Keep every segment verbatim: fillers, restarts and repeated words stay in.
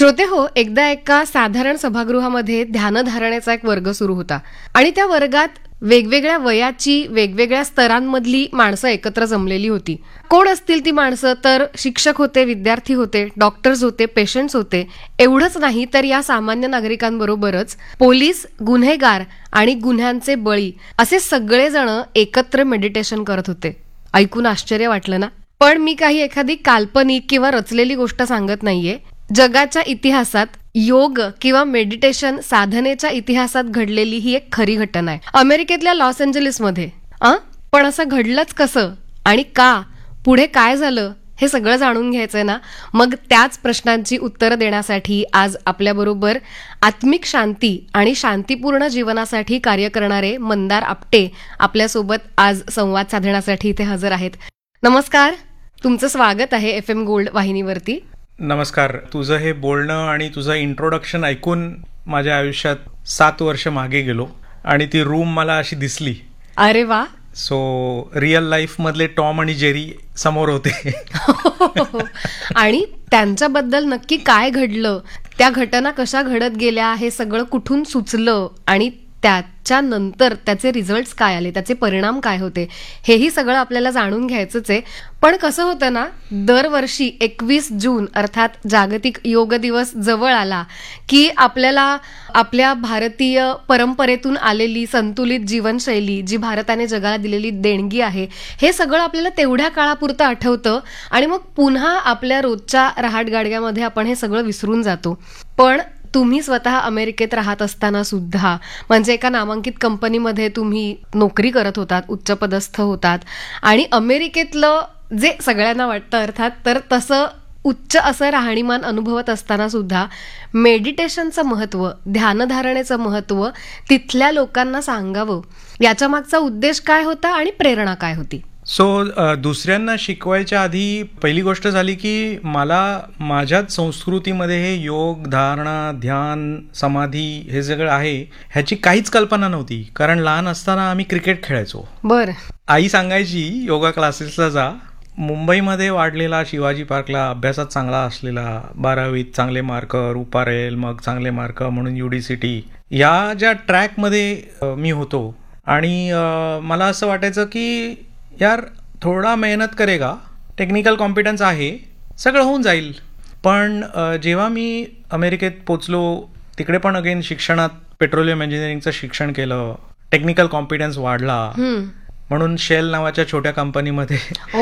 श्रोते हो, एकदा एका साधारण सभागृहामध्ये ध्यानधारणेचा एक वर्ग सुरू होता आणि त्या वर्गात वेगवेगळ्या वयाची वेगवेगळ्या स्तरांमधली माणसं एकत्र जमलेली होती. कोण असतील ती माणसं तर शिक्षक होते, विद्यार्थी होते, डॉक्टर्स होते, पेशंट्स होते. एवढंच नाही तर या सामान्य नागरिकांबरोबरच पोलीस, गुन्हेगार आणि गुन्ह्यांचे बळी असे सगळेजण एकत्र मेडिटेशन करत होते. ऐकून आश्चर्य वाटलं ना? पण मी काही एखादी काल्पनिक किंवा रचलेली गोष्ट सांगत नाहीये. जगाच्या इतिहासात योग किंवा मेडिटेशन साधनेच्या इतिहासात घडलेली ही एक खरी घटना आहे. अमेरिकेतल्या लॉस एंजलिसमध्ये. अ पण असं घडलंच कसं आणि का, पुढे काय झालं, हे सगळं जाणून घ्यायचंय ना? मग त्याच प्रश्नांची उत्तरं देण्यासाठी आज आपल्याबरोबर आत्मिक शांती आणि शांतीपूर्ण जीवनासाठी कार्य करणारे मंदार आपटे आपल्यासोबत आज संवाद साधण्यासाठी इथे हजर आहेत. नमस्कार, तुमचं स्वागत आहे एफ एम गोल्ड वाहिनीवरती. नमस्कार. तुझं हे बोलणं आणि तुझं इंट्रोडक्शन ऐकून माझ्या आयुष्यात सात वर्ष मागे गेलो आणि ती रूम मला अशी दिसली. अरे वा. सो रिअल लाईफ मधले टॉम आणि जेरी समोर होते. आणि त्यांच्याबद्दल नक्की काय घडलं, त्या घटना कशा घडत गेल्या, हे सगळं कुठून सुचलं आणि त्याच्यानंतर त्याचे रिझल्ट्स काय आले, त्याचे परिणाम काय होते, हेही सगळं आपल्याला जाणून घ्यायचंच आहे. पण कसं होतं ना, दरवर्षी एकवीस जून अर्थात जागतिक योग दिवस जवळ आला की आपल्याला आपल्या भारतीय परंपरेतून आलेली संतुलित जीवनशैली, जी भारताने जगाला दिलेली देणगी आहे, हे सगळं आपल्याला तेवढ्या काळापुरतं आठवतं आणि मग पुन्हा आपल्या रोजच्या रहाटगाडग्यामध्ये आपण हे सगळं विसरून जातो. पण तुम्ही स्वतः अमेरिकेत राहत असताना सुद्धा, म्हणजे एका नामांकित कंपनीमध्ये तुम्ही नोकरी करत होतात, उच्चपदस्थ होतात आणि अमेरिकेतलं जे सगळ्यांना वाटतं अर्थात, तर तसं उच्च असं राहणीमान अनुभवत असताना सुद्धा मेडिटेशनचं महत्त्व, ध्यानधारणेचं महत्त्व तिथल्या लोकांना सांगावं, याच्या मागचा उद्देश काय होता आणि प्रेरणा काय होती? सो so, दुसऱ्यांना शिकवायच्या आधी पहिली गोष्ट झाली की मला माझ्याच संस्कृतीमध्ये हे योग, धारणा, ध्यान, समाधी हे सगळं आहे ह्याची काहीच कल्पना नव्हती. कारण लहान असताना आम्ही क्रिकेट खेळायचो. बर. आई सांगायची योगा क्लासेसला जा. मुंबईमध्ये वाढलेला, शिवाजी पार्कला अभ्यासात चांगला असलेला, बारावीत चांगले मार्क, रुपा रेल, मग चांगले मार्क म्हणून युडी सिटी, या ज्या ट्रॅकमध्ये मी होतो आणि मला असं वाटायचं की यार थोडा मेहनत करेगा, टेक्निकल कॉम्पिटन्स आहे, सगळं होऊन जाईल. पण जेव्हा मी अमेरिकेत पोचलो, तिकडे पण अगेन शिक्षणात पेट्रोलियम इंजिनिअरिंगचं शिक्षण केलं, टेक्निकल कॉम्पिटन्स वाढला म्हणून शेल नावाच्या छोट्या कंपनीमध्ये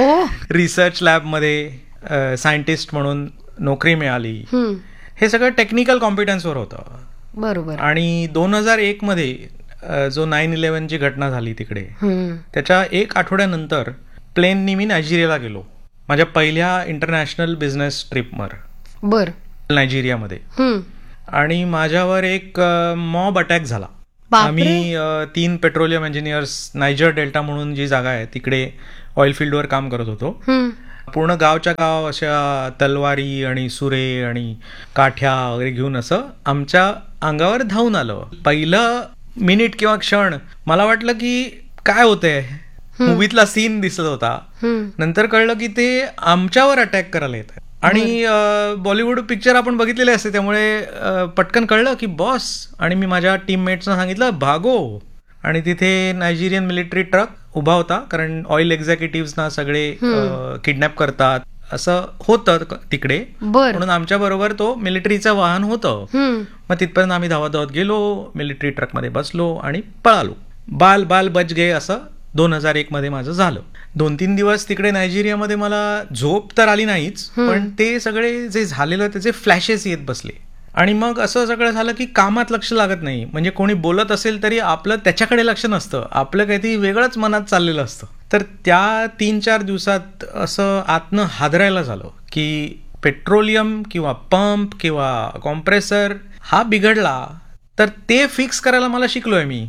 रिसर्च लॅबमध्ये सायंटिस्ट म्हणून नोकरी मिळाली. हे सगळं टेक्निकल कॉम्पिटन्सवर होतं. बरोबर. आणि दोन हजार एक मध्ये जो नाईन इलेव्हनची घटना झाली तिकडे, त्याच्या एक आठवड्यानंतर प्लेननी मी नायजेरियाला गेलो माझ्या पहिल्या इंटरनॅशनल बिझनेस ट्रिपवर. बर. नायजेरियामध्ये. आणि माझ्यावर एक मॉब अटॅक झाला. आम्ही तीन पेट्रोलियम इंजिनियर्स नायजर डेल्टा म्हणून जी जागा आहे तिकडे ऑइल फील्डवर काम करत होतो. पूर्ण गावच्या गाव अशा तलवारी आणि सुरे आणि काठ्या वगैरे घेऊन असं आमच्या अंगावर धावून आलं. पहिलं मिनिट किंवा क्षण मला वाटलं की काय होतंय, मूवीतला सीन दिसत होता. नंतर कळलं की ते आमच्यावर अटॅक करायला येत. आणि बॉलिवूड पिक्चर आपण बघितलेले असते, त्यामुळे पटकन कळलं की बॉस. आणि मी माझ्या टीममेट्सना सांगितलं भागो. आणि तिथे नायजेरियन मिलिटरी ट्रक उभा होता, कारण ऑइल एक्झिक्युटिव्हना सगळे किडनॅप करतात असं होतं तिकडे, म्हणून आमच्या बरोबर तो मिलिटरीचं वाहन होतं. मग तिथपर्यंत आम्ही धावत धावत गेलो, मिलिटरी ट्रकमध्ये बसलो आणि पळालो. बाल बाल बच गे असं दोन हजार एक मध्ये माझं झालं. दोन तीन दिवस तिकडे नायजेरियामध्ये मला झोप तर आली नाहीच, पण ते सगळे जे झालेलं त्याचे फ्लॅशेस येत बसले. आणि मग असं सगळं झालं की कामात लक्ष लागत नाही. म्हणजे कोणी बोलत असेल तरी आपलं त्याच्याकडे लक्ष नसतं, आपलं काहीतरी वेगळंच मनात चाललेलं असतं. तर त्या तीन चार दिवसात असं आतनं हादरायला झालं की पेट्रोलियम किंवा पंप किंवा कॉम्प्रेसर हा बिघडला तर ते फिक्स करायला मला शिकलोय मी.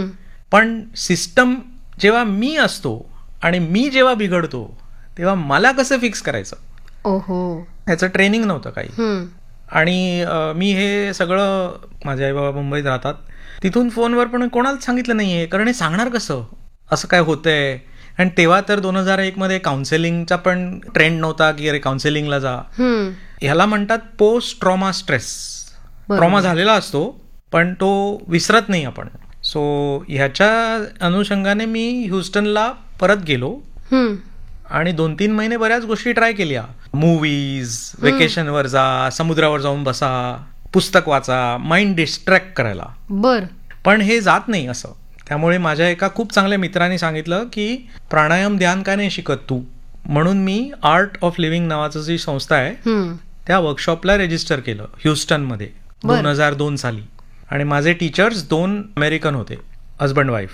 पण सिस्टम जेव्हा मी असतो आणि मी जेव्हा बिघडतो तेव्हा मला कसं फिक्स करायचं, ओहो, ह्याचं ट्रेनिंग नव्हतं काही. आणि मी हे सगळं, माझे आई बाबा मुंबईत राहतात, तिथून फोनवर पण कोणाला सांगितलं नाहीये, कारण हे सांगणार कसं असं काय होतंय. आणि तेव्हा तर दोन हजार एक मध्ये काउन्सिलिंगचा पण ट्रेंड नव्हता की अरे काउन्सिलिंगला जा. ह्याला म्हणतात पोस्ट ट्रॉमा स्ट्रेस. ट्रॉमा झालेला असतो पण तो विसरत नाही आपण. सो ह्याच्या अनुषंगाने मी ह्युस्टनला परत गेलो आणि दोन तीन महिने बऱ्याच गोष्टी ट्राय केल्या. मूवीज, वेकेशनवर जा, समुद्रावर जाऊन बसा, पुस्तक वाचा, माइंड डिस्ट्रॅक्ट करायला. बर. पण हे जात नाही असं. त्यामुळे माझ्या एका खूप चांगल्या मित्राने सांगितलं की प्राणायाम ध्यान काय नाही शिकत तू, म्हणून मी आर्ट ऑफ लिव्हिंग नावाचं जी संस्था आहे त्या वर्कशॉपला रेजिस्टर केलं ह्युस्टनमध्ये दोन हजार दोन साली. आणि माझे टीचर्स दोन अमेरिकन होते, हजबंड वाईफ.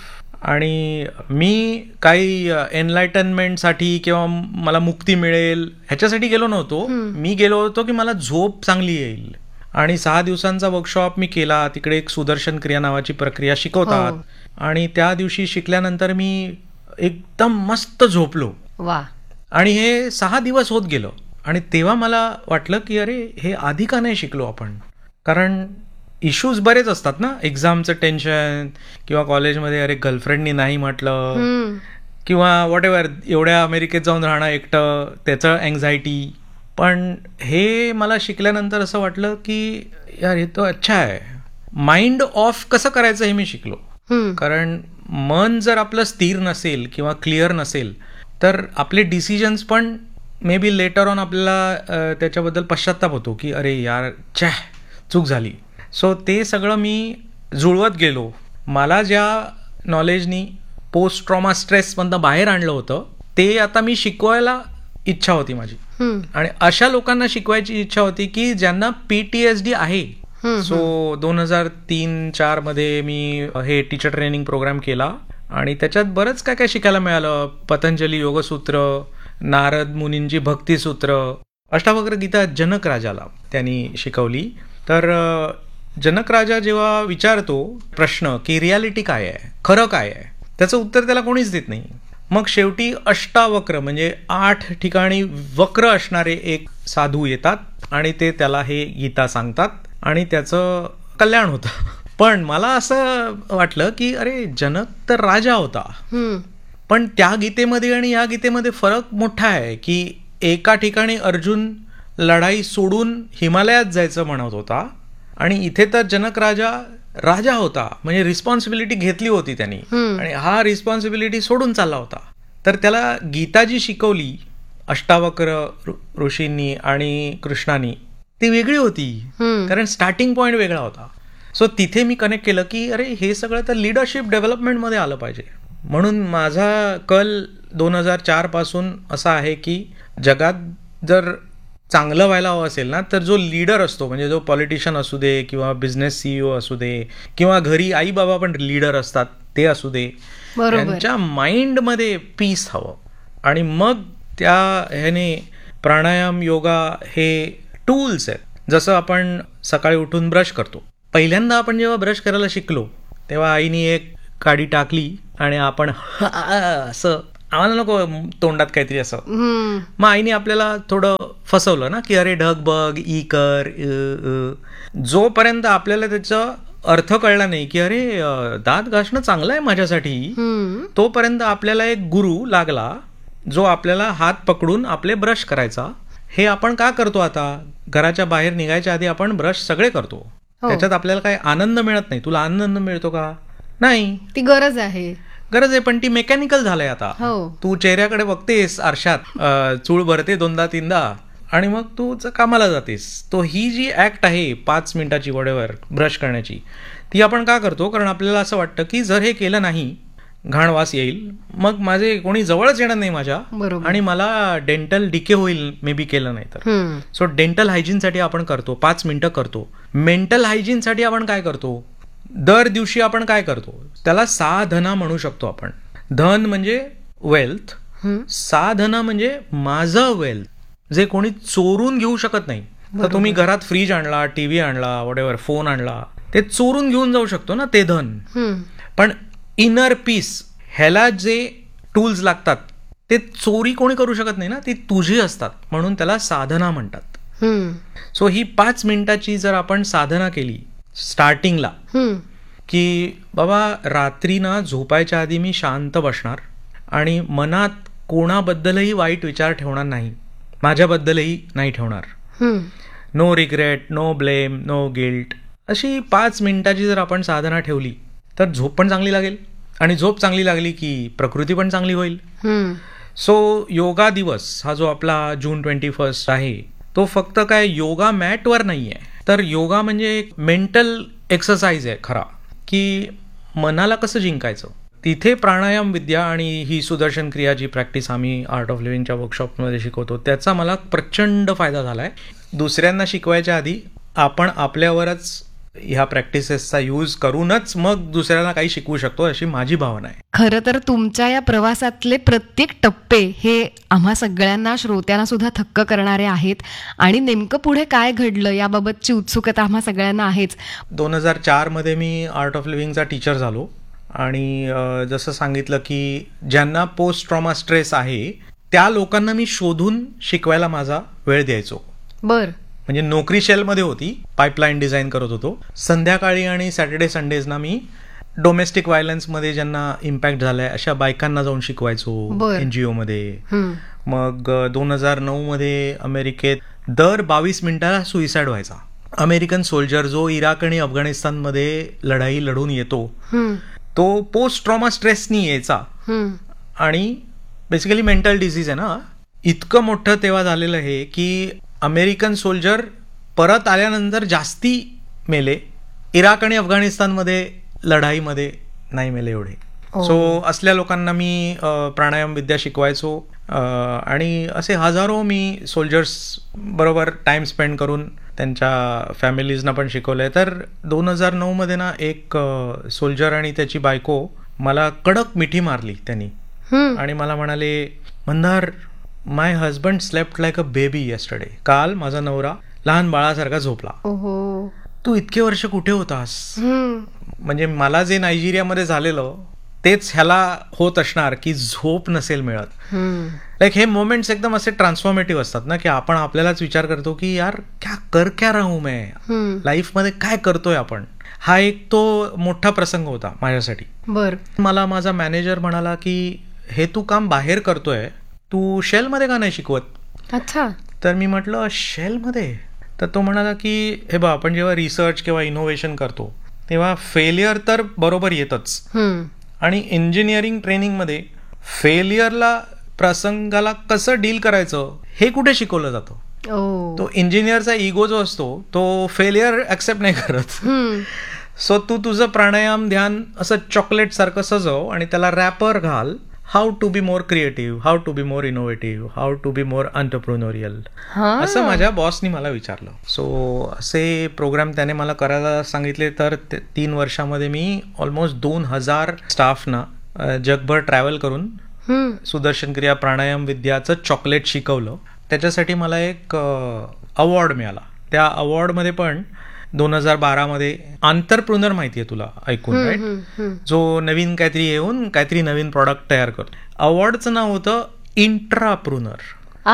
आणि मी काही एनलायटनमेंटसाठी किंवा मला मुक्ती मिळेल ह्याच्यासाठी गेलो नव्हतो. मी गेलो होतो की मला झोप चांगली येईल. आणि सहा दिवसांचा वर्कशॉप मी केला. तिकडे एक सुदर्शन क्रिया नावाची प्रक्रिया शिकवतात. आणि त्या दिवशी शिकल्यानंतर मी एकदम मस्त झोपलो. वा. आणि हे सहा दिवस होत गेलं. आणि तेव्हा मला वाटलं की अरे हे आधी का नाही शिकलो आपण. कारण इश्यूज बरेच असतात ना, एक्झामचं टेन्शन किंवा कॉलेजमध्ये अरे गर्लफ्रेंडनी नाही म्हटलं किंवा वॉट एव्हर, एवढ्या अमेरिकेत जाऊन राहणं एकटं त्याचं अँझायटी. पण हे मला शिकल्यानंतर असं वाटलं की यार हे तो अच्छा आहे. माइंड ऑफ कसं करायचं हे मी शिकलो. कारण मन जर आपलं स्थिर नसेल किंवा क्लिअर नसेल तर आपले डिसिजन्स पण मे बी लेटर ऑन आपल्याला त्याच्याबद्दल पश्चात्ताप होतो की अरे यार चॅ चूक झाली. सो ते सगळं मी जुळवत गेलो. मला ज्या नॉलेजनी पोस्ट ट्रॉमा स्ट्रेसमधनं बाहेर आणलं होतं ते आता मी शिकवायला इच्छा होती माझी. आणि अशा लोकांना शिकवायची इच्छा होती की ज्यांना पीटीएसडी आहे. सो दोन हजार तीन चार मध्ये मी हे टीचर ट्रेनिंग प्रोग्राम केला आणि त्याच्यात बरंच काय काय शिकायला मिळालं. पतंजली योगसूत्र, नारद मुनींची भक्तिसूत्र, अष्टावक्र गीता जनक राजाला त्यांनी शिकवली. तर जनक राजा जेव्हा विचारतो प्रश्न की रियालिटी काय आहे, खरं काय आहे, त्याचं उत्तर त्याला कोणीच देत नाही. मग शेवटी अष्टावक्र म्हणजे आठ ठिकाणी वक्र असणारे एक साधू येतात आणि ते त्याला हे गीता सांगतात आणि त्याचं कल्याण होतं. पण मला असं वाटलं की अरे जनक तर राजा होता, पण त्या गीतेमध्ये आणि या गीतेमध्ये फरक मोठा आहे की एका ठिकाणी अर्जुन लढाई सोडून हिमालयात जायचं म्हणत होता आणि इथे तर जनक राजा राजा होता, म्हणजे रिस्पॉन्सिबिलिटी घेतली होती त्यांनी आणि हा रिस्पॉन्सिबिलिटी सोडून चालला होता. तर त्याला गीता जी शिकवली अष्टावक्र ऋषींनी आणि कृष्णानी ती वेगळी होती, कारण स्टार्टिंग पॉइंट वेगळा होता. सो तिथे मी कनेक्ट केलं की अरे हे सगळं तर लिडरशिप डेव्हलपमेंटमध्ये आलं पाहिजे. म्हणून माझा कल दोन हजार चार पासून असा आहे की जगात जर चांगलं व्हायला हवं असेल ना तर जो लीडर असतो, म्हणजे जो पॉलिटिशियन असू दे किंवा बिझनेस सीईओ असू दे किंवा घरी आई बाबा पण लीडर असतात ते असू दे, त्यांच्या माइंडमध्ये पीस हवं. आणि मग त्या ह्याने प्राणायाम योगा हे टूल्स आहेत. जसं आपण सकाळी उठून ब्रश करतो, पहिल्यांदा आपण जेव्हा ब्रश करायला शिकलो तेव्हा आईने एक काडी टाकली आणि आपण असं आम्हाला नको तोंडात काहीतरी असं, मग आईने आपल्याला थोडं फसवलं ना की अरे ढग बघ, ई कर. जोपर्यंत आपल्याला त्याचा अर्थ कळला नाही की अरे दात घासणं चांगलं आहे माझ्यासाठी, तोपर्यंत आपल्याला एक गुरु लागला जो आपल्याला हात पकडून आपले ब्रश करायचा. हे आपण का करतो आता, घराच्या बाहेर निघायच्या आधी आपण ब्रश सगळे करतो, त्याच्यात आपल्याला काय आनंद मिळत नाही. तुला आनंद मिळतो का? नाही. ती गरज आहे, गरज आहे, पण ती मेकॅनिकल झालंय आता. तू चेहऱ्याकडे बघतेस आरशात, चूळ भरते दोनदा तीनदा आणि मग तू कामाला जातेस. तो ही जी ऍक्ट आहे पाच मिनिटाची वडेवर ब्रश करण्याची, ती आपण का करतो? कारण आपल्याला असं वाटतं की जर हे केलं नाही घाण वास येईल, मग माझे कोणी जवळच येणार नाही माझ्या आणि मला डेंटल डिके होईल मे बी केलं नाही तर. सो डेंटल हायजीनसाठी आपण करतो, पाच मिनिटं करतो. मेंटल हायजीनसाठी आपण काय करतो? दर दिवशी आपण काय करतो? त्याला साधना म्हणू शकतो आपण. धन म्हणजे वेल्थ, साधना म्हणजे माझं वेल्थ जे कोणी चोरून घेऊ शकत नाही. तर तुम्ही घरात फ्रीज आणला, टीव्ही आणला, वॉटेवर फोन आणला, ते चोरून घेऊन जाऊ शकतो ना ते धन. पण इनर पीस ह्याला जे टूल्स लागतात ते चोरी कोणी करू शकत नाही ना, ती तुझी असतात, म्हणून त्याला साधना म्हणतात. सो ही पाच मिनिटाची जर आपण साधना केली स्टार्टिंगला की बाबा रात्री ना झोपायच्या आधी मी शांत बसणार आणि मनात कोणाबद्दलही वाईट विचार ठेवणार नाही, माझ्याबद्दलही नाही ठेवणार. No regret, know blame, no guilt. अशी पाच मिनिटाची जर आपण साधना ठेवली तर झोप पण चांगली लागेल, आणि झोप चांगली लागली की प्रकृती पण चांगली होईल. सो योगा दिवस हा जो आपला जून ट्वेंटी फर्स्ट आहे तो फक्त काय योगा मॅटवर नाही आहे, तर योगा म्हणजे एक मेंटल एक्सरसाइज आहे खरा, की मनाला कसं जिंकायचं. तिथे प्राणायाम विद्या आणि ही सुदर्शन क्रिया जी प्रॅक्टिस आम्ही आर्ट ऑफ लिव्हिंगच्या वर्कशॉपमध्ये शिकवतो त्याचा मला प्रचंड फायदा झाला आहे. दुसऱ्यांना शिकवायच्या आधी आपण आपल्यावरच ह्या प्रॅक्टिसेसचा यूज करूनच मग दुसऱ्यांना काही शिकवू शकतो, अशी माझी भावना आहे. खरं तर तुमच्या या प्रवासातले प्रत्येक टप्पे हे आम्हा सगळ्यांना, श्रोत्यांना सुद्धा थक्क करणारे आहेत, आणि नेमकं पुढे काय घडलं याबाबतची उत्सुकता आम्हा सगळ्यांना आहेच. दोन हजार चार मध्ये मी आर्ट ऑफ लिव्हिंगचा टीचर झालो, आणि जसं सांगितलं की ज्यांना पोस्ट ट्रॉमा स्ट्रेस आहे त्या लोकांना मी शोधून शिकवायला माझा वेळ द्यायचो. बर. म्हणजे नोकरी शेलमध्ये होती, पाईपलाईन डिझाईन करत होतो. संध्याकाळी आणि सॅटर्डे संडेजना मी डोमेस्टिक व्हायलन्समध्ये ज्यांना इम्पॅक्ट झालाय अशा बायकांना जाऊन शिकवायचो एनजीओ मध्ये. मग दोन हजार नऊ मध्ये अमेरिकेत दर बावीस मिनिटाला सुइसाइड व्हायचा. अमेरिकन सोल्जर जो इराक आणि अफगाणिस्तानमध्ये लढाई लढून येतो तो पोस्ट ट्रॉमा स्ट्रेसनी यायचा, आणि बेसिकली मेंटल डिसीज आहे ना. इतकं मोठं तेव्हा झालेलं आहे की अमेरिकन सोल्जर परत आल्यानंतर जास्ती मेले, इराक आणि अफगाणिस्तानमध्ये लढाईमध्ये नाही मेले एवढे. सो असल्या लोकांना मी प्राणायाम विद्या शिकवायचो, आणि असे हजारो मी सोल्जर्स बरोबर टाइम स्पेंड करून त्यांच्या फॅमिलीजना पण शिकवलंय. तर दोन हजार नऊ मध्ये ना एक सोल्जर आणि त्याची बायको मला कडक मिठी मारली त्यांनी, आणि मला म्हणाले, मंदार, माय husband slept like a baby yesterday. काल माझा नवरा लहान बाळासारखा झोपला. तू इतके वर्ष कुठे होतास? म्हणजे मला जे नायजेरियामध्ये झालेलं तेच ह्याला होत असणार की झोप नसेल मिळत. लाईक हे मोमेंट्स एकदम असे ट्रान्सफॉर्मेटिव्ह असतात ना, की आपण आपल्यालाच विचार करतो की यार क्या कर क्या राहू मैं, लाईफ मध्ये काय करतोय आपण. हा एक तो मोठा प्रसंग होता माझ्यासाठी. बर. मला माझा मॅनेजर म्हणाला की हे तू काम बाहेर करतोय, तू शेल मध्ये का नाही शिकवत? अच्छा. तर मी म्हटलं शेल मध्ये? तर तो म्हणाला की हे बा, आपण जेव्हा रिसर्च किंवा इनोव्हेशन करतो तेव्हा फेलियर तर बरोबर येतच, आणि इंजिनिअरिंग ट्रेनिंग मध्ये फेलियरला, प्रसंगाला कसं डील करायचं हे कुठे शिकवलं जातं. तो इंजिनियरचा इगो जो असतो तो फेलियर ऍक्सेप्ट नाही करत. सो तू तुझं प्राणायाम ध्यान असं चॉकलेट सारखं सजव आणि त्याला रॅपर घाल. How to be more creative, how to be more innovative, how to be more entrepreneurial, असं माझ्या बॉसनी मला विचारलं. सो असे प्रोग्राम त्याने मला करायला सांगितले. तर तीन वर्षामध्ये मी ऑलमोस्ट दोन हजार स्टाफना जगभर ट्रॅव्हल करून सुदर्शन क्रिया प्राणायाम विद्याचं चॉकलेट शिकवलं. त्याच्यासाठी मला एक अवॉर्ड मिळाला. त्या अवॉर्डमध्ये पण दोन हजार बारा मध्ये आंतरप्रुनर माहिती आहे तुला ऐकून, राईट, जो नवीन काहीतरी येऊन काहीतरी नवीन प्रॉडक्ट तयार करतो. अवॉर्डचं नाव होतं इंट्राप्रुनर.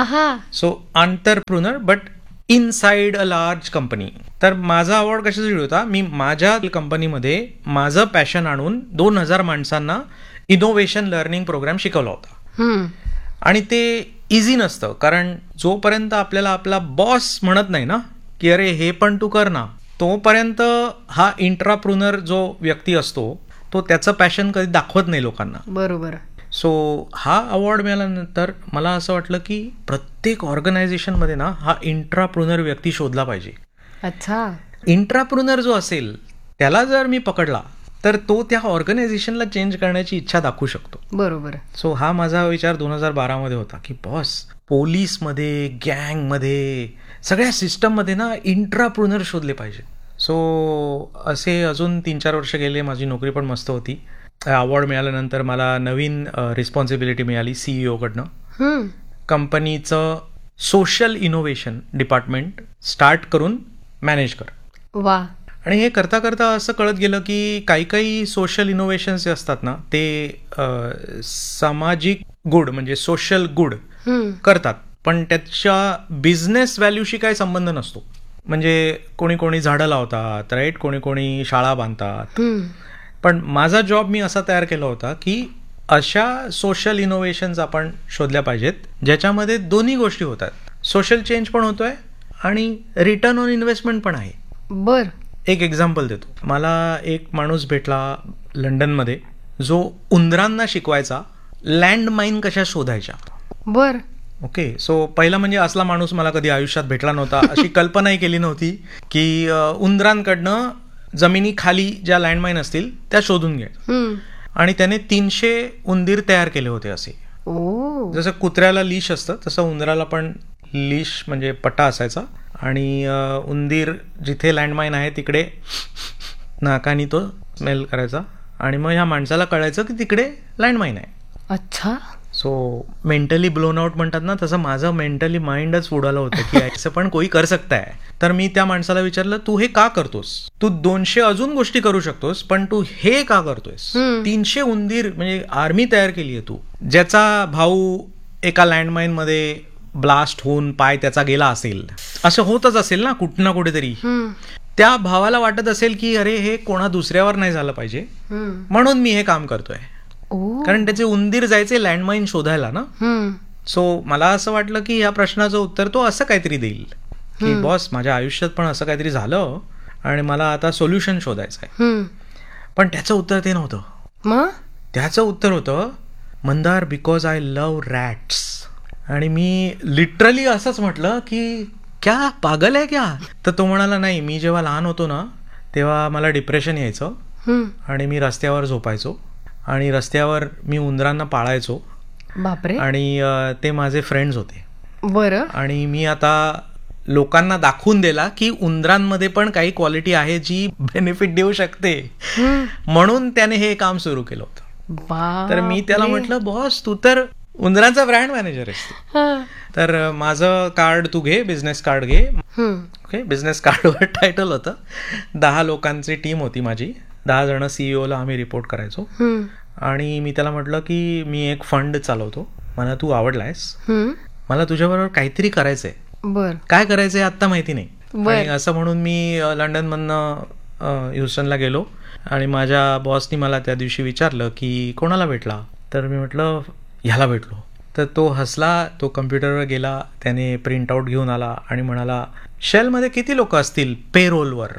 So आंतरप्रुनर but inside a large company. तर माझा अवॉर्ड कशासाठी होता, मी माझ्या कंपनीमध्ये माझं पॅशन आणून दोन हजार माणसांना इनोव्हेशन लर्निंग प्रोग्राम शिकवला होता. आणि ते इझी नसतं, कारण जोपर्यंत आपल्याला आपला बॉस म्हणत नाही ना की अरे हे पण तू कर ना, तोपर्यंत हा इंट्राप्रुनर जो व्यक्ती असतो तो त्याचं पॅशन कधी दाखवत नाही लोकांना. बरोबर. सो हा अवॉर्ड मिळाल्यानंतर मला असं वाटलं की प्रत्येक ऑर्गनायझेशनमध्ये ना हा इंट्राप्रुनर व्यक्ती शोधला पाहिजे. अच्छा. इंट्राप्रुनर जो असेल त्याला जर मी पकडला तर तो त्या ऑर्गनायझेशनला चेंज करण्याची इच्छा दाखवू शकतो. बरोबर. सो हा माझा विचार दोन हजार बारा मध्ये होता की बॉस, पोलीसमध्ये, गँगमध्ये, सगळ्या सिस्टममध्ये ना इंट्राप्रुनर शोधले पाहिजे. सो असे अजून तीन चार वर्ष गेले. माझी नोकरी पण मस्त होती. अवॉर्ड मिळाल्यानंतर मला नवीन रिस्पॉन्सिबिलिटी मिळाली सीईओ कडनं. कंपनीचं सोशल इनोव्हेशन डिपार्टमेंट स्टार्ट करून मॅनेज कर. वा. आणि हे करता करता असं कळत गेलं की काही काही सोशल इनोव्हेशन्स जे असतात ना ते सामाजिक गुड म्हणजे सोशल गुड करतात, पण त्याच्या बिझनेस व्हॅल्यूशी काही संबंध नसतो. म्हणजे कोणी कोणी झाडं लावतात, राईट, कोणी कोणी शाळा बांधतात. पण माझा जॉब मी असा तयार केला होता की अशा सोशल इनोव्हेशन्स आपण शोधल्या पाहिजेत ज्याच्यामध्ये दोन्ही गोष्टी होतात. सोशल चेंज पण होतोय आणि रिटर्न ऑन इन्व्हेस्टमेंट पण आहे. बर. एक एक्झाम्पल देतो. मला एक माणूस भेटला लंडनमध्ये जो उंदरांना शिकवायचा लँड माईन कशा शोधायच्या. बर. ओके. सो पहिला म्हणजे असला माणूस मला कधी आयुष्यात भेटला नव्हता. अशी कल्पनाही केली नव्हती की उंदरांकडनं जमिनी खाली ज्या लँडमाईन असतील त्या शोधून घ्यायच्या. आणि त्याने तीनशे उंदीर तयार केले होते असे. जसं कुत्र्याला लीश असतं तसं उंदराला पण लीश म्हणजे पट्टा असायचा आणि उंदीर जिथे लँडमाईन आहे तिकडे नाकानी तो स्मेल करायचा आणि मग ह्या माणसाला कळायचं की तिकडे लँडमाईन आहे. अच्छा. सो मेंटली ब्लोन आउट म्हणतात ना, तसं माझं मेंटली माइंडच उडालं होतं की असं पण कोई कर सकता है. तर मी त्या माणसाला विचारलं, तू हे का करतोस? तू दोनशे अजून गोष्टी करू शकतोस पण तू हे का करतोयस? तीनशे उंदीर म्हणजे आर्मी तयार केली आहे तू, ज्याचा भाऊ एका लँडमाईन मध्ये ब्लास्ट होऊन पाय त्याचा गेला असेल, असं होतच असेल ना कुठं ना कुठेतरी. त्या भावाला वाटत असेल की अरे हे कोणा दुसऱ्यावर नाही झालं पाहिजे म्हणून मी हे काम करतोय, कारण त्याचे उंदीर जायचे लँडमाईन शोधायला ना. सो मला असं वाटलं की या प्रश्नाचं उत्तर तो असं काहीतरी देईल की बॉस माझ्या आयुष्यात पण असं काहीतरी झालं आणि मला आता सोल्युशन शोधायचं आहे. पण त्याचं उत्तर ते नव्हतं. त्याचं उत्तर होतं, Mandar because I love rats. आणि मी लिटरली असंच म्हटलं की क्या पागल आहे क्या? तर तो म्हणाला, नाही, मी जेव्हा लहान होतो ना तेव्हा मला डिप्रेशन यायचं आणि मी रस्त्यावर झोपायचो आणि रस्त्यावर मी उंदरांना पाळायचो. बापरे. आणि ते माझे फ्रेंड्स होते. बरं. आणि मी आता लोकांना दाखवून दिला की उंदरांमध्ये पण काही क्वालिटी आहे जी बेनिफिट देऊ शकते, म्हणून त्याने हे काम सुरू केलं होतं. तर मी त्याला म्हटलं, बॉस तू तर उंदरांचा ब्रँड मॅनेजर आहेस, तर माझं कार्ड तू घे, बिझनेस कार्ड घे. ओके. बिझनेस कार्डवर टायटल होतं. दहा लोकांची टीम होती माझी, दहा जण सीईओला आम्ही रिपोर्ट करायचो. आणि मी त्याला म्हटलं की मी एक फंड चालवतो, मला तू आवडलायस, मला तुझ्याबरोबर काहीतरी करायचंय. बर. काय करायचंय आता माहिती नाही. आणि असं म्हणून मी लंडन मधनं ह्युस्टनला गेलो आणि माझ्या बॉसनी मला त्या दिवशी विचारलं की कोणाला भेटला, तर मी म्हटलं ह्याला भेटलो. तर तो हसला, तो कम्प्युटरवर गेला, त्याने प्रिंट आउट घेऊन आला आणि म्हणाला, शेलमध्ये किती लोक असतील पेरोलवर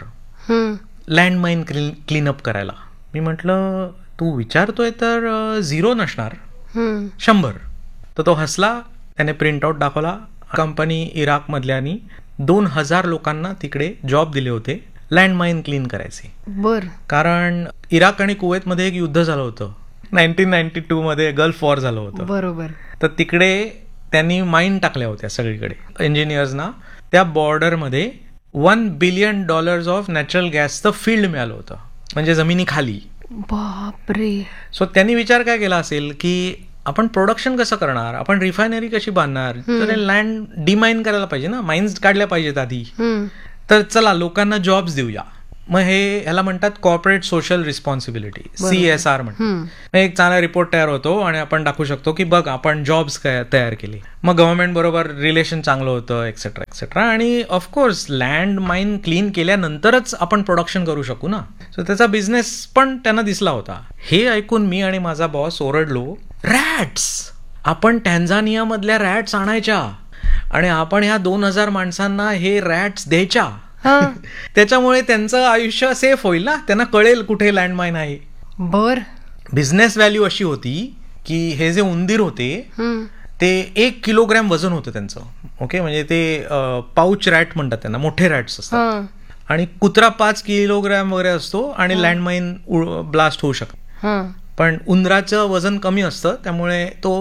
लँडमाईन क्लीनअप करायला? मी म्हटलं तू विचारतोय तर झिरो नसणार, शंभर. तर तो हसला, त्याने प्रिंट आउट दाखवला. कंपनी इराक मधल्यानी दोन हजार लोकांना तिकडे जॉब दिले होते लँडमाईन क्लीन करायचे. बर. कारण इराक आणि कुवेतमध्ये एक युद्ध झालं होतं, नाईन्टीन नाईन्टी टू मध्ये गल्फ वॉर झालं होतं. बरोबर. तर तिकडे त्यांनी माईन टाकल्या होत्या सगळीकडे इंजिनियर्सना. त्या बॉर्डरमध्ये one billion dollars of natural गॅसचं फील्ड मिळालं होतं, म्हणजे जमिनी खाली. बापरे. सो त्यांनी विचार काय केला असेल की आपण प्रोडक्शन कसं करणार, आपण रिफायनरी कशी बांधणार, तर लँड डिमाइन करायला पाहिजे ना, माइन्स काढल्या पाहिजेत आधी. तर चला लोकांना जॉब्स देऊया. मग हे ह्याला म्हणतात corporate social responsibility, C S R म्हणतात. एक चांगला रिपोर्ट तयार होतो आणि आपण दाखवू शकतो की बघ आपण जॉब्स तयार केले. मग गव्हर्नमेंट बरोबर रिलेशन चांगलं होतं, एक्सेट्रा एक्सेट्रा. आणि ऑफकोर्स लँड माईन क्लीन केल्यानंतरच आपण प्रोडक्शन करू शकू ना. सो त्याचा बिझनेस पण त्यांना दिसला होता. हे ऐकून मी आणि माझा बॉस ओरडलो, रॅट्स, आपण टॅन्झानिया मधल्या रॅट्स आणायच्या आणि आपण ह्या दोन हजार माणसांना हे रॅट्स द्यायच्या. त्याच्यामुळे त्यांचं आयुष्य सेफ होईल ना, त्यांना कळेल कुठे लँडमाईन आहे. बर. बिझनेस व्हॅल्यू अशी होती की हे जे उंदीर होते ते एक किलोग्रॅम वजन होतं त्यांचं. ओके. म्हणजे ते पाऊच रॅट म्हणतात त्यांना, मोठे रॅट्स असतात. आणि कुत्रा पाच किलोग्रॅम वगैरे असतो आणि लँडमाईन ब्लास्ट होऊ शकतो. पण उंदराचं वजन कमी असतं त्यामुळे तो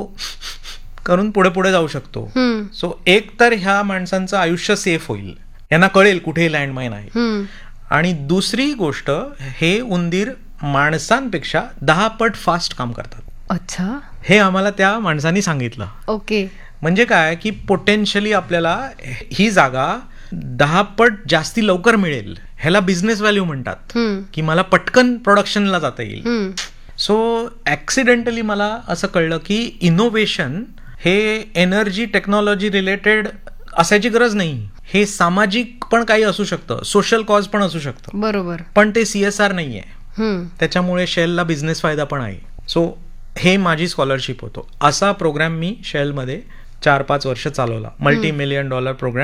करून पुढे पुढे जाऊ शकतो. सो एक तर ह्या माणसांचं आयुष्य सेफ होईल, यांना कळेल कुठे लँडमाईन आहे. आणि दुसरी गोष्ट, हे उंदीर माणसांपेक्षा दहा पट फास्ट काम करतात. अच्छा. हे आम्हाला त्या माणसांनी सांगितलं. ओके. म्हणजे काय की पोटेन्शियली आपल्याला ही जागा दहा पट जास्ती लवकर मिळेल. ह्याला बिझनेस व्हॅल्यू म्हणतात की मला पटकन प्रोडक्शनला जाता येईल. सो ऍक्सिडेंटली मला असं कळलं की इनोव्हेशन हे एनर्जी टेक्नॉलॉजी रिलेटेड असायची गरज नाही. हे सामाजिक पण काही असू शकतं, सोशल कॉज पण असू शकतं. बरोबर. पण ते सीएसआर नाहीये. त्याच्यामुळे शेलला बिझनेस फायदा पण आहे. सो हे माझी स्कॉलरशिप होतो. असा प्रोग्राम मी शेलमध्ये चार पाच वर्ष चालवला. Multi million dollar programme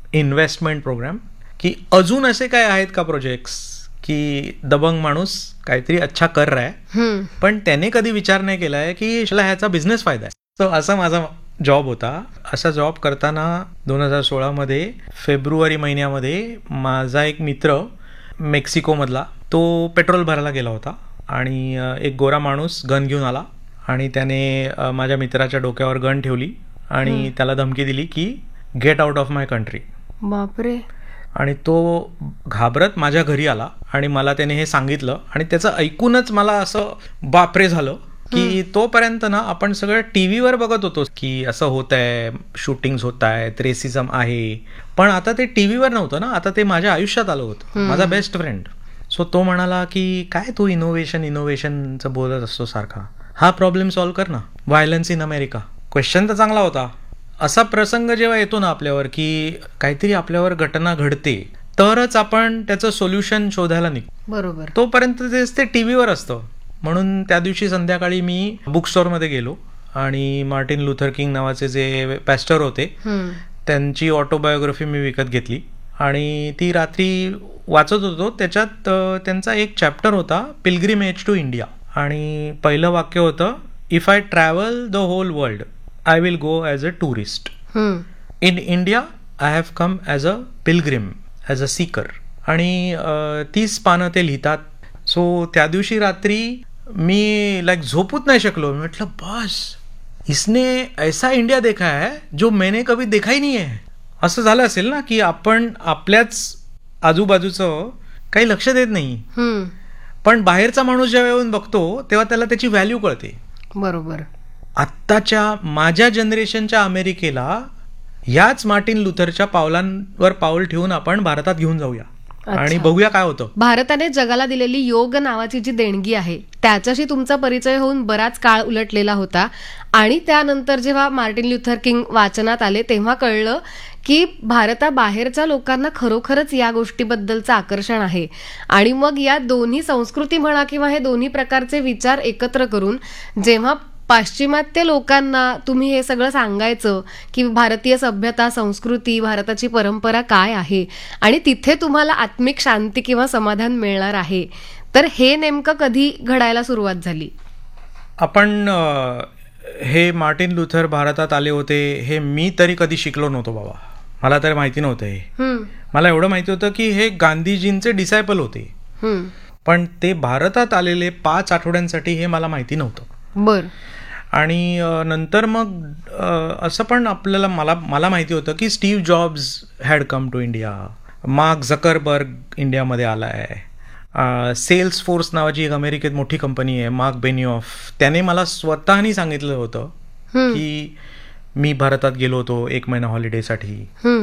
investment programme, की अजून असे काय आहेत का प्रोजेक्ट्स की दबंग माणूस काहीतरी अच्छा कर रहा है, पण त्याने कधी विचार नाही केलाय की ह्याचा बिझनेस फायदा आहे. सो असा माझा जॉब होता. असा जॉब करताना दोन हजार सोळामध्ये फेब्रुवारी महिन्यामध्ये माझा एक मित्र मेक्सिकोमधला, तो पेट्रोल भरायला गेला होता आणि एक गोरा माणूस गन घेऊन आला आणि त्याने माझ्या मित्राच्या डोक्यावर गन ठेवली आणि त्याला धमकी दिली की get out of my country. बापरे. आणि तो घाबरत माझ्या घरी आला आणि मला त्याने हे सांगितलं आणि त्याचं ऐकूनच मला असं बापरे झालं की तोपर्यंत ना आपण सगळं टी व्हीवर बघत होतो की असं होत आहे, शूटिंग्स होत आहेत, रेसिझम आहे, पण आता ते टी व्हीवर नव्हतं ना, आता ते माझ्या आयुष्यात आलं होतं. माझा बेस्ट फ्रेंड. सो तो म्हणाला की काय तू इनोव्हेशन इनोव्हेशनचं बोलत असतो सारखा, हा प्रॉब्लेम सॉल्व्ह कर ना, व्हायलन्स इन अमेरिका. क्वेश्चन तर चांगला होता. असा प्रसंग जेव्हा येतो ना आपल्यावर की काहीतरी आपल्यावर घटना घडते तरच आपण त्याचं सोल्युशन शोधायला निघतो. बरोबर. तोपर्यंत तेच ते टी व्हीवर असतं. म्हणून त्या दिवशी संध्याकाळी मी बुक स्टोअरमध्ये गेलो आणि मार्टिन लुथर किंग नावाचे जे पॅस्टर होते त्यांची ऑटोबायोग्राफी मी विकत घेतली आणि ती रात्री वाचत होतो. त्याच्यात त्यांचा एक चॅप्टर होता पिलग्रिमेज टू इंडिया आणि पहिलं वाक्य होतं, if I travel the hole world I will go as a tourist. In India I have come as a Pilgrim, as a Sikar. आणि तीस पानं ते लिहितात. सो त्या दिवशी रात्री मी लाईक झोपूच नाही शकलो. मी म्हटलं बस इसने ऐसा इंडिया देखा है जो मैंने कभी देखा ही नहीं है. असं झालं असेल ना की आपण आपल्याच आजूबाजूचं काही लक्ष देत नाही, पण बाहेरचा माणूस जेव्हा येऊन बघतो तेव्हा त्याला त्याची व्हॅल्यू कळते. बरोबर. आत्ताच्या माझ्या जनरेशनच्या अमेरिकेला याच मार्टिन लुथरच्या पावलांवर पाऊल ठेवून आपण भारतात घेऊन जाऊया आणि बघूया काय होतं. भारताने जगाला दिलेली योग नावाची जी देणगी आहे त्याच्याशी तुमचा परिचय होऊन बराच काळ उलटलेला होता आणि त्यानंतर जेव्हा मार्टिन लुथर किंग वाचनात आले तेव्हा कळलं की भारताबाहेरच्या लोकांना खरोखरच या गोष्टीबद्दलचं आकर्षण आहे. आणि मग या दोन्ही संस्कृती म्हणा किंवा हे दोन्ही प्रकारचे विचार एकत्र करून जेव्हा पाश्चिमात्य लोकांना तुम्ही हे सगळं सांगायचं की भारतीय सभ्यता, संस्कृती, भारताची परंपरा काय आहे आणि तिथे तुम्हाला आत्मिक शांती किंवा समाधान मिळणार आहे, तर हे नेमकं कधी घडायला सुरुवात झाली? आपण हे मार्टिन लुथर भारतात आले होते हे मी तरी कधी शिकलो नव्हतो बाबा. मला तरी माहिती नव्हतं हे. मला एवढं माहिती होतं की हे गांधीजींचे डिसायपल होते, पण ते भारतात आलेले पाच आठवड्यांसाठी हे मला माहिती नव्हतं. बर. आणि नंतर मग असं पण आपल्याला मला मला माहिती होतं की Steve jobs had come to India, mark Zuckerberg इंडियामध्ये आला आहे, सेल्स फोर्स नावाची एक अमेरिकेत मोठी कंपनी आहे, मार्क बेनिऑफ, त्याने मला स्वतःनी सांगितलं होतं की मी भारतात गेलो होतो एक महिना हॉलिडेसाठी.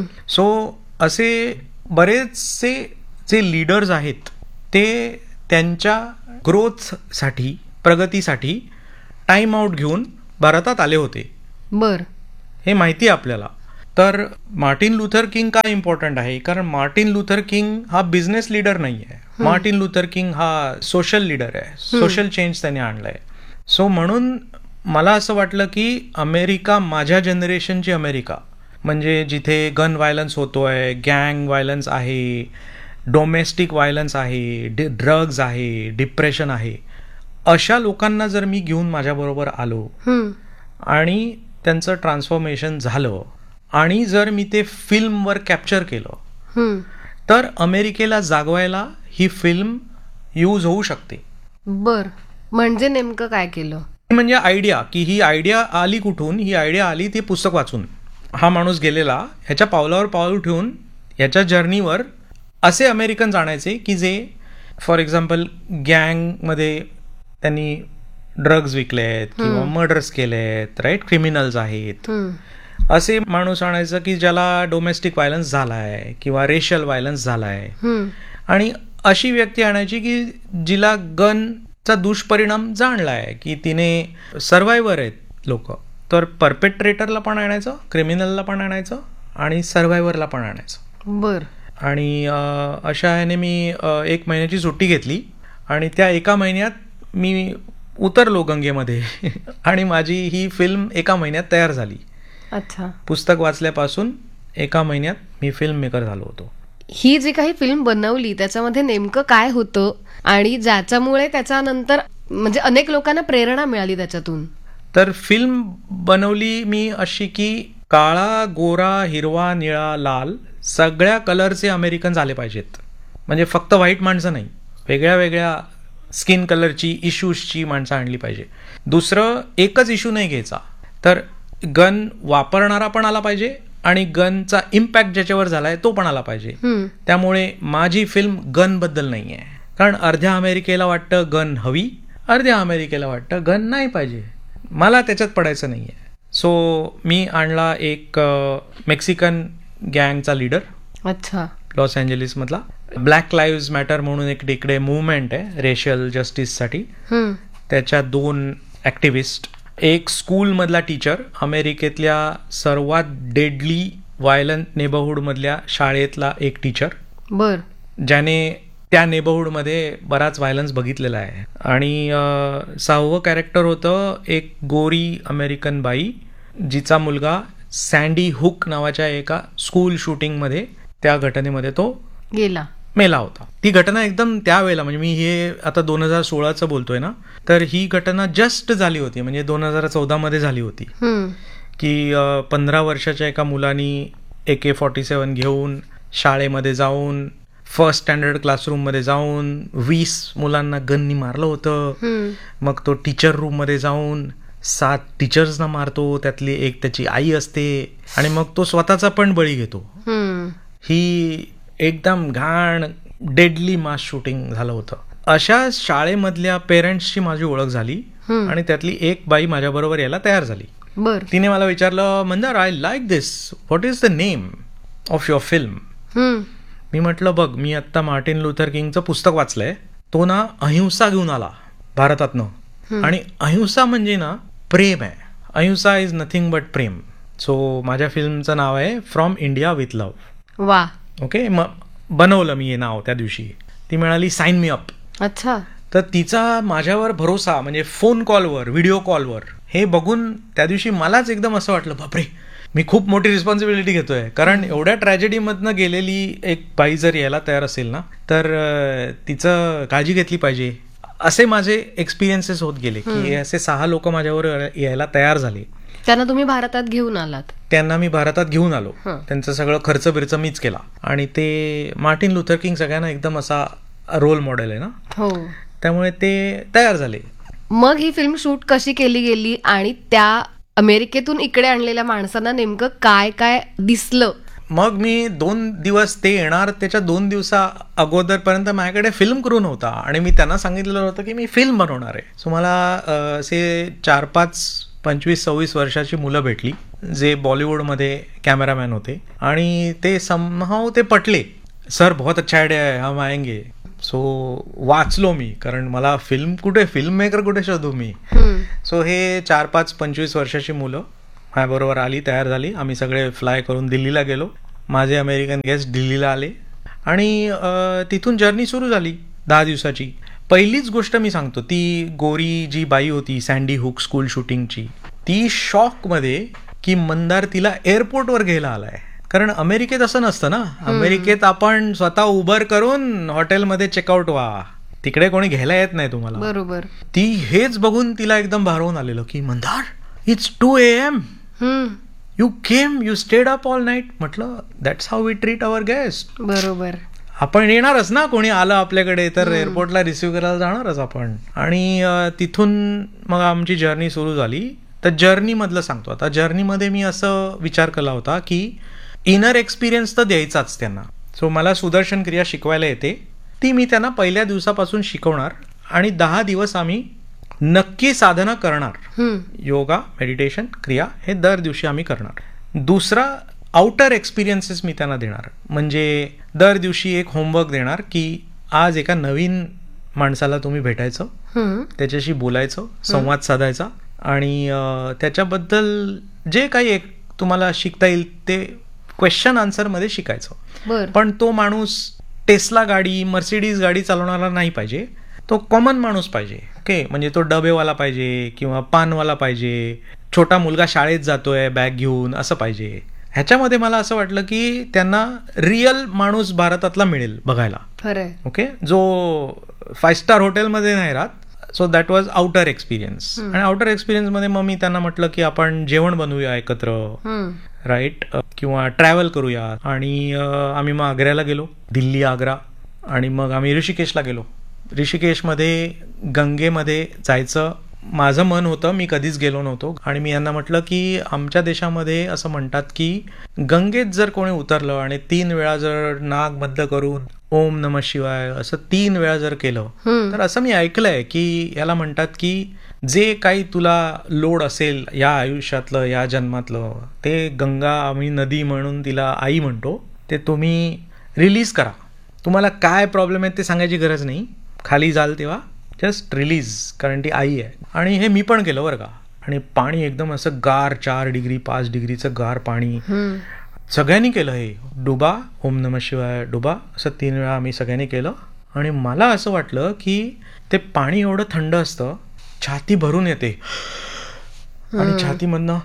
सो असे बरेचसे जे लीडर्स आहेत ते त्यांच्या ग्रोथसाठी, प्रगतीसाठी टाइम आउट घेऊन भारतात आले होते. बर. हे माहिती आहे आपल्याला. तर मार्टिन लुथर किंग का इम्पॉर्टंट आहे? कारण मार्टिन लुथर किंग हा बिझनेस लीडर नाही आहे. मार्टिन लुथर किंग हा सोशल लीडर आहे. सोशल चेंज त्याने आणलाय. सो म्हणून मला असं वाटलं की अमेरिका, माझ्या जनरेशनची अमेरिका, म्हणजे जिथे गन व्हायलन्स होतोय, गँग व्हायलन्स आहे, डोमेस्टिक व्हायलन्स आहे, ड्रग्ज आहे, डिप्रेशन आहे, अशा लोकांना जर मी घेऊन माझ्याबरोबर आलो आणि त्यांचं ट्रान्सफॉर्मेशन झालं आणि जर मी ते फिल्मवर कॅप्चर केलं तर अमेरिकेला जागवायला ही फिल्म यूज होऊ शकते. बर. म्हणजे नेमकं काय केलं? म्हणजे आयडिया, की ही आयडिया आली कुठून? ही आयडिया आली ती पुस्तक वाचून. हा माणूस गेलेला, ह्याच्या पावलावर पाऊल ठेवून ह्याच्या जर्नीवर असे अमेरिकन जाणायचे की जे फॉर एक्झाम्पल गँगमध्ये त्यांनी ड्रग्ज विकले आहेत किंवा मर्डर्स केले आहेत, राईट, क्रिमिनल्स आहेत. असे माणूस आणायचं की ज्याला डोमेस्टिक व्हायलन्स झालाय किंवा रेशियल व्हायलन्स झालाय, आणि अशी व्यक्ती आणायची की जिला गनचा दुष्परिणाम जाणलाय, की तिने सर्व्हायव्हर आहेत लोक. तर परपेट्रेटरला पण आणायचं, क्रिमिनलला पण आणायचं आणि सर्व्हायव्हरला पण आणायचं. बर. आणि अशा ह्याने मी एक महिन्याची सुट्टी घेतली आणि त्या एका महिन्यात मी उतरलो गंगेमध्ये आणि माझी ही फिल्म एका महिन्यात तयार झाली. अच्छा. पुस्तक वाचल्यापासून एका महिन्यात मी फिल्म मेकर झालो होतो. ही जी काही फिल्म बनवली त्याच्यामध्ये नेमकं काय होतं आणि ज्याच्यामुळे त्याच्यानंतर म्हणजे अनेक लोकांना प्रेरणा मिळाली त्याच्यातून? तर फिल्म बनवली मी अशी की काळा, गोरा, हिरवा, निळा, लाल सगळ्या कलरचे अमेरिकन्स आले पाहिजेत. म्हणजे फक्त व्हाईट माणसं नाही, वेगळ्या वेगळ्या स्किन कलरची, इश्यूजची माणसं आणली पाहिजे. दुसरं, एकच इश्यू नाही घ्यायचा, तर गन वापरणारा पण आला पाहिजे आणि गनचा इम्पॅक्ट ज्याच्यावर झालाय तो पण आला पाहिजे. त्यामुळे माझी फिल्म गन बद्दल नाही आहे, कारण अर्ध्या अमेरिकेला वाटतं गन हवी, अर्ध्या अमेरिकेला वाटतं गन नाही पाहिजे. मला त्याच्यात पडायचं नाही आहे. सो मी आणला एक मेक्सिकन गँगचा लीडर, अच्छा, लॉस एंजलिस मधला. ब्लॅक लाईव्ह मॅटर म्हणून एक तिकडे मुवमेंट आहे रेशियल जस्टिससाठी. त्याच्या दोन ऍक्टिव्हिस्ट, एक स्कूल मधला टीचर, अमेरिकेतल्या सर्वात डेडली व्हायलंट नेबरहुड मधल्या शाळेतला एक टीचर, बर, ज्याने त्या नेबरहुडमध्ये बराच व्हायलन्स बघितलेला आहे. आणि सहावं कॅरेक्टर होतं एक गोरी अमेरिकन बाई, जिचा मुलगा सँडी हुक नावाच्या एका स्कूल शूटिंगमध्ये त्या घटनेमध्ये तो गेला मेला होता. ती घटना एकदम त्यावेळेला, म्हणजे मी हे आता दोन हजार सोळाचं बोलतोय ना, तर ही घटना जस्ट झाली होती, म्हणजे दोन हजार चौदा मध्ये झाली होती की पंधरा वर्षाच्या एका मुलानी ए के फॉर्टी सेवन घेऊन शाळेमध्ये जाऊन फर्स्ट स्टँडर्ड क्लासरूममध्ये जाऊन वीस मुलांना गननी मारलं होतं. मग तो टीचर रूममध्ये जाऊन सात टीचर्सना मारतो, त्यातली एक त्याची आई असते, आणि मग तो स्वतःचा पण बळी घेतो. ही एकदम घाण डेडली मास शूटिंग झालं होतं. अशा शाळेमधल्या पेरेंट्सची माझी ओळख झाली आणि त्यातली एक बाई माझ्या बरोबर यायला तयार झाली. तिने मला विचारलं, Mandar, I like this, what is the name of your film? मी म्हटलं, बघ, मी आत्ता मार्टिन लुथर किंगचं पुस्तक वाचलंय, तो ना अहिंसा घेऊन आला भारतातनं, आणि अहिंसा म्हणजे ना प्रेम आहे. अहिंसा is nothing but Prem. So माझ्या फिल्मचं नाव आहे फ्रॉम इंडिया विथ लव्ह. वा, ओके. मग बनवलं मी हे नाव त्या दिवशी. ती म्हणाली, साइन मी अप. अच्छा. तर तिचा माझ्यावर भरोसा, म्हणजे फोन कॉलवर, व्हिडिओ कॉलवर, हे बघून त्या दिवशी मलाच एकदम असं वाटलं, बापरे, मी खूप मोठी रिस्पॉन्सिबिलिटी घेतोय. कारण एवढ्या ट्रॅजेडीमधनं गेलेली एक बाई जर यायला तयार असेल ना, तर तिचं काळजी घेतली पाहिजे. असे माझे एक्सपिरियन्सेस होत गेले की असे सहा लोक माझ्यावर यायला तयार झाले. त्यांना तुम्ही भारतात घेऊन आलात? त्यांना मी भारतात घेऊन आलो. त्यांचं सगळं खर्च बिर्च मीच केला. आणि ते मार्टिन लुथर किंग सगळ्यांना एकदम असा रोल मॉडेल आहे ना, हो, त्यामुळे ते तयार झाले. मग ही फिल्म शूट कशी केली गेली आणि त्या अमेरिकेतून इकडे आणलेल्या माणसांना नेमकं काय काय दिसलं? मग मी दोन दिवस ते येणार त्याच्या दोन दिवसा अगोदरपर्यंत माझ्याकडे फिल्म क्रू नव्हता आणि मी त्यांना सांगितलेलं होतं की मी फिल्म बनवणार आहे. सो मला असे चार पाच पंचवीस सव्वीस वर्षाची मुलं भेटली जे बॉलिवूडमध्ये कॅमेरामॅन होते आणि ते समहाव ते पटले. सर बहुत अच्छा आयडिया आहे, हम आएंगे. सो वाचलो मी, कारण मला फिल्म कुठे, फिल्म मेकर कुठे शोधू मी. सो हे चार पाच पंचवीस वर्षाची मुलं माझ्याबरोबर आली, तयार झाली. आम्ही सगळे फ्लाय करून दिल्लीला गेलो. माझे अमेरिकन गेस्ट दिल्लीला आले आणि तिथून जर्नी सुरू झाली दहा दिवसाची. पहिलीच गोष्ट मी सांगतो, ती गोरी जी बाई होती सँडी हुक स्कूल शूटिंगची, ती शॉकमध्ये की मंदार तिला एअरपोर्टवर घ्यायला आलाय. कारण अमेरिकेत असं नसतं ना, अमेरिकेत आपण स्वतः उबर करून हॉटेलमध्ये चेकआउट व्हा, तिकडे कोणी घ्यायला येत नाही तुम्हाला. बरोबर. ती हेच बघून तिला एकदम भारावून आलेलं की Mandar, it's to A M, you came, you stayed up all night. म्हटलं that's how we treat our guest. बरोबर. आपण येणारच ना, कोणी आलं आपल्याकडे तर एअरपोर्टला रिसिव्ह करायला जाणारच आपण. आणि तिथून मग आमची जर्नी सुरू झाली. तर जर्नी मधलं सांगतो आता. जर्नीमध्ये मी असं विचार केला होता की इनर एक्सपिरियन्स तर द्यायचाच त्यांना. सो मला सुदर्शन क्रिया शिकवायला येते, ती मी त्यांना पहिल्या दिवसापासून शिकवणार आणि दहा दिवस आम्ही नक्की साधना करणार. योगा, मेडिटेशन, क्रिया हे दर दिवशी आम्ही करणार. दुसरा आउटर एक्सपिरियन्सेस मी त्यांना देणार. म्हणजे दर दिवशी एक होमवर्क देणार की आज एका नवीन माणसाला तुम्ही भेटायचं, त्याच्याशी बोलायचं, संवाद साधायचा आणि त्याच्याबद्दल जे काही एक तुम्हाला शिकता येईल ते क्वेश्चन आन्सर मध्ये शिकायचं. पण तो माणूस टेस्ला गाडी, मर्सिडीज गाडी चालवणारा नाही पाहिजे, तो कॉमन माणूस पाहिजे. ओके, म्हणजे तो डबेवाला पाहिजे किंवा पानवाला पाहिजे, छोटा मुलगा शाळेत जातोय बॅग घेऊन असं पाहिजे. ह्याच्यामध्ये मला असं वाटलं की त्यांना रिअल माणूस भारतातला मिळेल बघायला. खरंय. ओके, जो फाईव्ह स्टार हॉटेलमध्ये नाही राहत. So that was outer experience. आणि आउटर एक्सपिरियन्समध्ये मग मी त्यांना म्हटलं की आपण जेवण बनवूया एकत्र, राईट, किंवा ट्रॅव्हल करूया. आणि आम्ही मग आग्र्याला गेलो, दिल्ली आग्रा, आणि मग आम्ही ऋषिकेशला गेलो. ऋषिकेशमध्ये गंगेमध्ये जायचं माझं मन होतं, मी कधीच गेलो नव्हतो. आणि मी यांना म्हटलं की आमच्या देशामध्ये असं म्हणतात की गंगेत जर कोणी उतरलं आणि तीन वेळा जर नाक बंद करून ओम नमः शिवाय असं तीन वेळा जर केलं तर असं मी ऐकलंय की याला म्हणतात की जे काही तुला लोड असेल या आयुष्यातलं, या जन्मातलं, ते गंगा, आम्ही नदी म्हणून तिला आई म्हणतो, ते तुम्ही रिलीज करा. तुम्हाला काय प्रॉब्लेम आहे ते सांगायची गरज नाही. खाली जाल तेव्हा जस्ट रिलीज, कारण ती आई आहे. आणि हे मी पण केलं बरं का. आणि पाणी एकदम असं गार, चार डिग्री पाच डिग्रीचं गार पाणी. सगळ्यांनी केलं हे. डुबा, ओम नमः शिवाय डुबा, असं तीन वेळा आम्ही सगळ्यांनी केलं. आणि मला असं वाटलं की ते पाणी एवढं थंड असतं, छाती भरून येते आणि छातीमधनं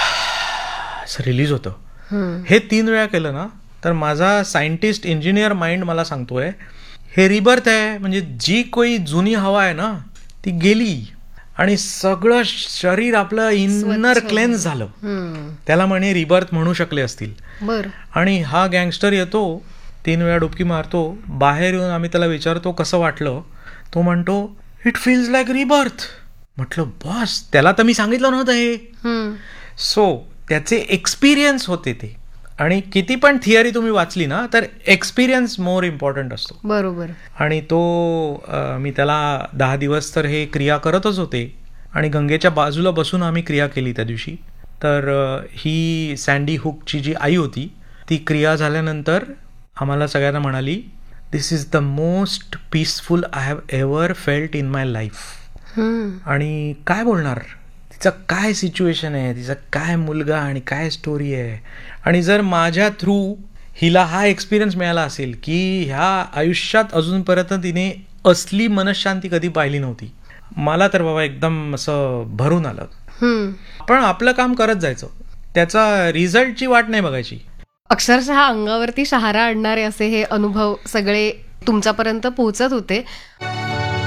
असं रिलीज होतं. हे तीन वेळा केलं ना तर माझा सायंटिस्ट इंजिनियर माइंड मला सांगतोय हे रिबर्थ आहे. म्हणजे जी कोई जुनी हवा आहे ना ती गेली आणि सगळं शरीर आपलं इनर क्लेन्स झालं. त्याला म्हणे रिबर्थ म्हणू शकले असतील. आणि हा गँगस्टर येतो, तीन वेळा डुबकी मारतो, बाहेर येऊन आम्ही त्याला विचारतो कसं वाटलं. तो म्हणतो इट फील्स लाईक रिबर्थ. म्हटलं बॉस, त्याला तर मी सांगितलं नव्हतं हे. सो त्याचे एक्सपिरियन्स होते ते. आणि किती पण थिअरी तुम्ही वाचली ना तर एक्सपिरियन्स मोर इम्पॉर्टंट असतो. बरोबर. आणि तो मी त्याला दहा दिवस तर हे क्रिया करतच होते. आणि गंगेच्या बाजूला बसून आम्ही क्रिया केली त्या दिवशी. तर ही सँडी हुकची जी आई होती ती क्रिया झाल्यानंतर आम्हाला सगळ्यांना म्हणाली दिस is the most peaceful I have ever felt in my life. आणि काय बोलणार, तिचं काय सिच्युएशन आहे, तिचा काय मुलगा आणि काय स्टोरी आहे. आणि जर माझ्या थ्रू हिला हा एक्सपिरियन्स मिळाला असेल की ह्या आयुष्यात अजूनपर्यंत तिने असली मनशांती कधी पाहिली नव्हती, मला तर बाबा एकदम असं भरून आलं. पण आपलं काम करत जायचं, त्याचा रिझल्टची वाट नाही बघायची. अक्षरशः अंगावरती शहारा आणणारे असे हे अनुभव सगळे तुमच्यापर्यंत पोहोचत होते.